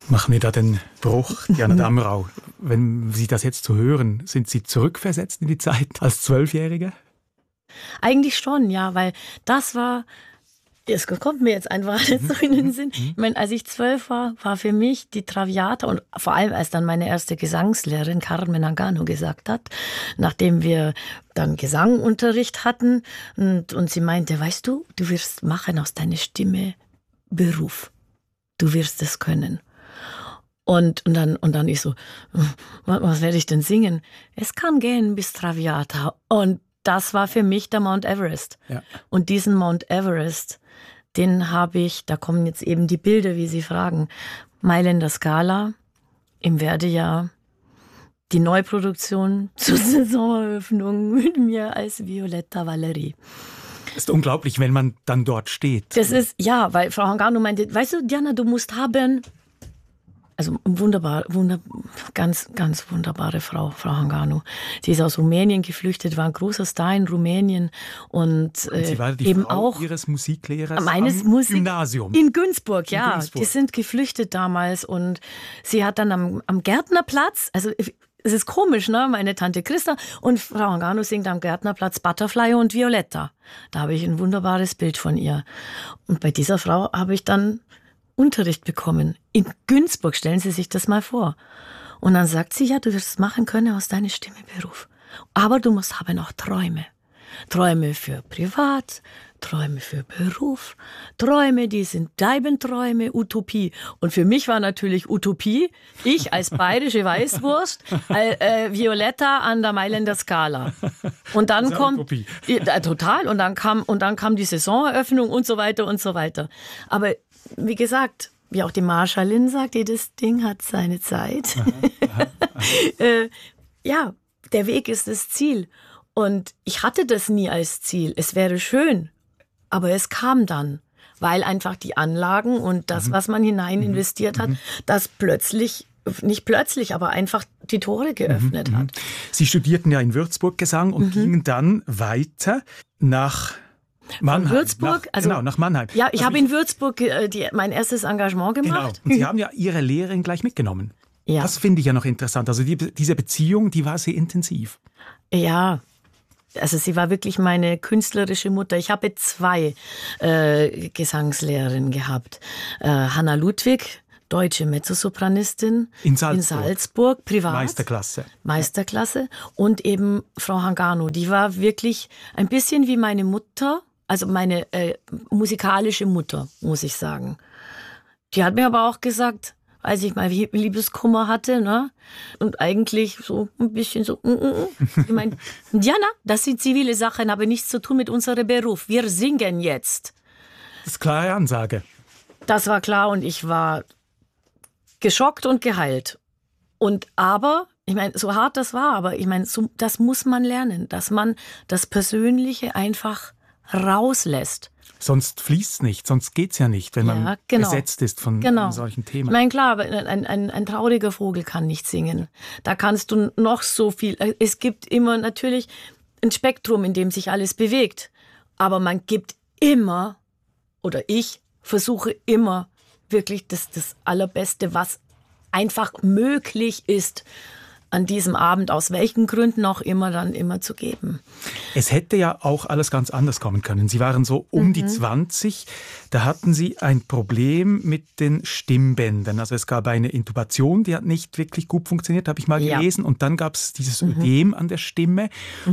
Machen wir da den Bruch, Diana Damrau. Wenn Sie das jetzt so hören, sind Sie zurückversetzt in die Zeit als 12-Jährige? Eigentlich schon, ja, weil das war, es kommt mir jetzt einfach alles so in den Sinn. Ich meine, als ich 12 war, war für mich die Traviata und vor allem als dann meine erste Gesangslehrerin Carmen Angano gesagt hat, nachdem wir dann Gesangunterricht hatten und sie meinte, weißt du, du wirst machen aus deiner Stimme Beruf. Du wirst es können. Und dann ich so, was werde ich denn singen? Es kann gehen bis Traviata. Und das war für mich der Mount Everest. Ja. Und diesen Mount Everest, den habe ich, da kommen jetzt eben die Bilder, wie Sie fragen, Mailänder Scala im Verdi-Jahr, die Neuproduktion zur Saisoneröffnung mit mir als Violetta Valerie. Das ist unglaublich, wenn man dann dort steht. Das ist, ja, weil Frau Hangano meinte, weißt du, Diana, du musst haben... Also ganz wunderbare Frau Hangano. Sie ist aus Rumänien geflüchtet, war ein großer Star in Rumänien und sie war die eben Frau auch Ihres Musiklehrers meines am Gymnasium. In Günzburg, ja. Günzburg. Die sind geflüchtet damals und sie hat dann am Gärtnerplatz, also es ist komisch, ne? Meine Tante Christa und Frau Hangano singt am Gärtnerplatz Butterfly und Violetta. Da habe ich ein wunderbares Bild von ihr. Und bei dieser Frau habe ich dann Unterricht bekommen. In Günzburg, stellen Sie sich das mal vor. Und dann sagt sie, ja, du wirst es machen können aus deiner Stimme Beruf. Aber du musst haben auch Träume. Träume für privat, Träume für Beruf, Träume, die sind Leibenträume, Utopie. Und für mich war natürlich Utopie, ich als bayerische Weißwurst, Violetta an der Mailänder Scala. Und dann kommt, total, und dann kam die Saisoneröffnung und so weiter und so weiter. Aber wie gesagt, wie auch die Marschallin sagt, jedes Ding hat seine Zeit. Ja, der Weg ist das Ziel. Und ich hatte das nie als Ziel. Es wäre schön, aber es kam dann, weil einfach die Anlagen und das, was man hinein investiert hat, das plötzlich, nicht plötzlich, aber einfach die Tore geöffnet hat. Sie studierten ja in Würzburg Gesang und gingen dann weiter nach Mannheim. Von Würzburg? Nach Mannheim. Ja, ich habe in Würzburg mein erstes Engagement gemacht. Genau. Und Sie haben ja Ihre Lehrerin gleich mitgenommen. Ja. Das finde ich ja noch interessant. Also diese Beziehung, die war sehr intensiv. Ja, also sie war wirklich meine künstlerische Mutter. Ich habe 2 Gesangslehrerinnen gehabt. Hanna Ludwig, deutsche Mezzosopranistin in Salzburg, privat. Meisterklasse. Und eben Frau Hangano, die war wirklich ein bisschen wie meine Mutter, also meine musikalische Mutter, muss ich sagen. Die hat mir aber auch gesagt, als ich mal Liebeskummer hatte, ne? Und eigentlich so ein bisschen so, Ich meine, Diana, das sind zivile Sachen, aber nichts zu tun mit unserem Beruf. Wir singen jetzt. Das ist klare Ansage. Das war klar und ich war geschockt und geheilt. Aber, ich meine, so hart das war, aber ich meine, das muss man lernen, dass man das Persönliche einfach rauslässt. Sonst fließt es nicht, sonst geht es ja nicht, wenn man besetzt ist von solchen Themen. Ich meine, klar, ein trauriger Vogel kann nicht singen. Da kannst du noch so viel. Es gibt immer natürlich ein Spektrum, in dem sich alles bewegt. Aber man gibt immer, oder ich versuche immer, wirklich das Allerbeste, was einfach möglich ist, an diesem Abend, aus welchen Gründen auch immer, dann immer zu geben. Es hätte ja auch alles ganz anders kommen können. Sie waren so um die 20, da hatten Sie ein Problem mit den Stimmbändern. Also es gab eine Intubation, die hat nicht wirklich gut funktioniert, habe ich mal gelesen. Und dann gab es dieses Ödem an der Stimme.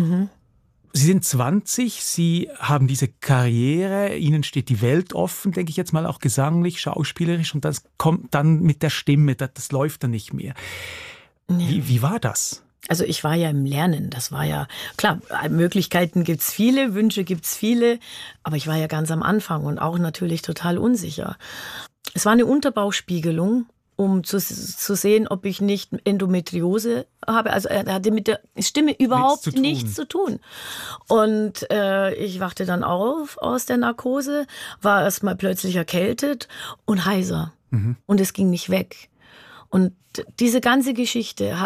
Sie sind 20, Sie haben diese Karriere, Ihnen steht die Welt offen, denke ich jetzt mal, auch gesanglich, schauspielerisch. Und das kommt dann mit der Stimme, das läuft dann nicht mehr. Wie war das? Also ich war ja im Lernen, das war ja, klar, Möglichkeiten gibt's viele, Wünsche gibt's viele, aber ich war ja ganz am Anfang und auch natürlich total unsicher. Es war eine Unterbauchspiegelung, um zu sehen, ob ich nicht Endometriose habe. Also er hatte mit der Stimme überhaupt nichts zu tun. Und ich wachte dann auf aus der Narkose, war erstmal plötzlich erkältet und heiser. Und es ging nicht weg. Und diese ganze Geschichte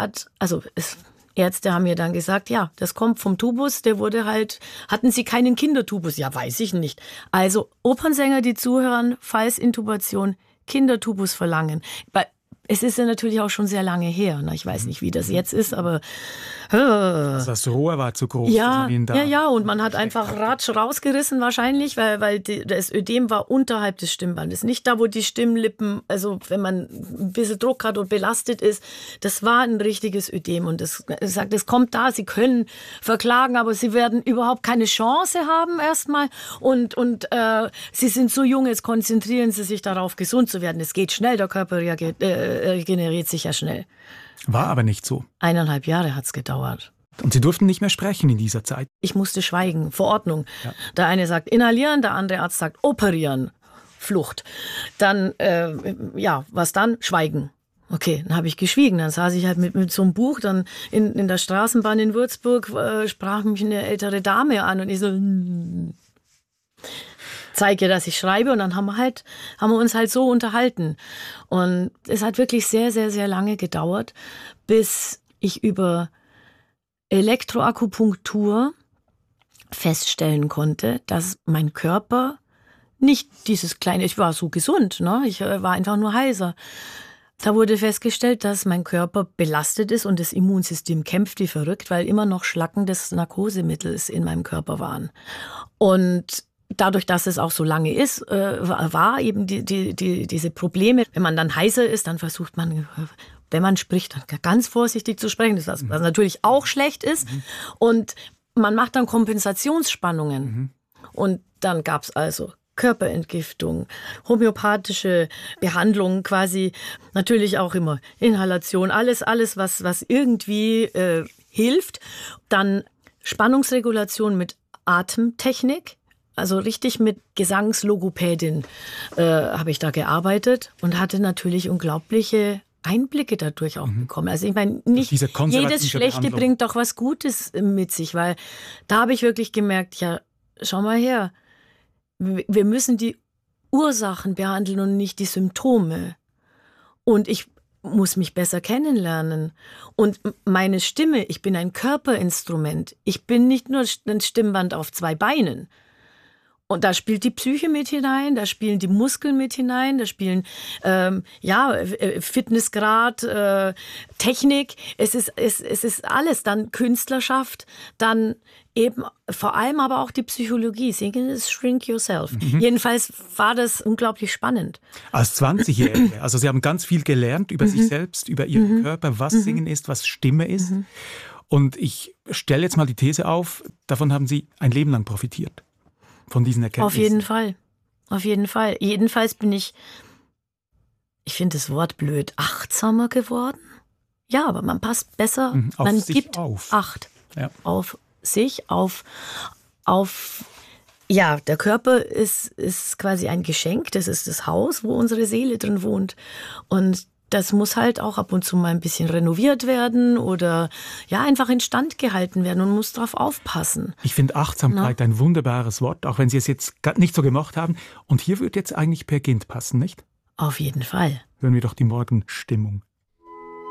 Ärzte haben mir dann gesagt, ja, das kommt vom Tubus, hatten Sie keinen Kindertubus? Ja, weiß ich nicht. Also Opernsänger, die zuhören, falls Intubation, Kindertubus verlangen. es ist ja natürlich auch schon sehr lange her. Na, ich weiß nicht, wie das jetzt ist, aber also das Rohr war zu groß. Ja, und man hat einfach ratsch rausgerissen wahrscheinlich, weil das Ödem war unterhalb des Stimmbandes. Nicht da, wo die Stimmlippen, also wenn man ein bisschen Druck hat und belastet ist, das war ein richtiges Ödem. Und es sagt, es kommt da, Sie können verklagen, aber Sie werden überhaupt keine Chance haben erstmal. Und Sie sind so jung, jetzt konzentrieren Sie sich darauf, gesund zu werden. Es geht schnell, der Körper regeneriert sich ja schnell. War aber nicht so. 1,5 Jahre hat es gedauert. Und Sie durften nicht mehr sprechen in dieser Zeit? Ich musste schweigen, Verordnung. Ja. Der eine sagt inhalieren, der andere Arzt sagt operieren, Flucht. Dann, was dann? Schweigen. Okay, dann habe ich geschwiegen. Dann saß ich halt mit so einem Buch, dann in der Straßenbahn in Würzburg sprach mich eine ältere Dame an und ich so... zeige, dass ich schreibe und dann haben wir uns halt so unterhalten. Und es hat wirklich sehr, sehr, sehr lange gedauert, bis ich über Elektroakupunktur feststellen konnte, dass mein Körper nicht dieses kleine, ich war so gesund, ne? Ich war einfach nur heiser. Da wurde festgestellt, dass mein Körper belastet ist und das Immunsystem kämpft wie verrückt, weil immer noch Schlacken des Narkosemittels in meinem Körper waren. Und dadurch, dass es auch so lange ist, war eben diese Probleme. Wenn man dann heiser ist, dann versucht man, wenn man spricht, dann ganz vorsichtig zu sprechen, was natürlich auch schlecht ist. Und man macht dann Kompensationsspannungen. Und dann gab es also Körperentgiftung, homöopathische Behandlung quasi, natürlich auch immer Inhalation, alles, was irgendwie hilft. Dann Spannungsregulation mit Atemtechnik. Also richtig mit Gesangslogopädin habe ich da gearbeitet und hatte natürlich unglaubliche Einblicke dadurch auch bekommen. Also ich meine, nicht jedes Schlechte bringt doch was Gutes mit sich, weil da habe ich wirklich gemerkt, ja, schau mal her, wir müssen die Ursachen behandeln und nicht die Symptome. Und ich muss mich besser kennenlernen. Und meine Stimme, ich bin ein Körperinstrument. Ich bin nicht nur ein Stimmband auf 2 Beinen. Und da spielt die Psyche mit hinein, da spielen die Muskeln mit hinein, da spielen Fitnessgrad, Technik. Es ist alles. Dann Künstlerschaft, dann eben vor allem aber auch die Psychologie. Singen is shrink yourself. Jedenfalls war das unglaublich spannend. Als 20-Jährige, also Sie haben ganz viel gelernt über sich selbst, über Ihren Körper, was Singen ist, was Stimme ist. Und ich stelle jetzt mal die These auf, davon haben Sie ein Leben lang profitiert. Von diesen Erkenntnissen. Auf jeden Fall. Jedenfalls bin ich finde das Wort blöd, achtsamer geworden. Ja, aber man passt besser, man gibt Acht auf sich, ja, der Körper ist quasi ein Geschenk, das ist das Haus, wo unsere Seele drin wohnt. Und das muss halt auch ab und zu mal ein bisschen renoviert werden oder ja einfach instand gehalten werden und muss darauf aufpassen. Ich finde Achtsamkeit ein wunderbares Wort, auch wenn Sie es jetzt nicht so gemacht haben. Und hier würde jetzt eigentlich Peer Gynt passen, nicht? Auf jeden Fall. Hören wir doch die Morgenstimmung.